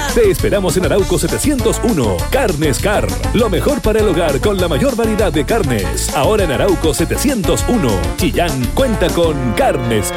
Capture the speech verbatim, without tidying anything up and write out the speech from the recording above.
Te esperamos en Arauco setecientos uno. Carnes Car, lo mejor para el hogar con la mayor variedad de carnes. Ahora en Arauco setecientos uno. Chillán cuenta con Carnes Car.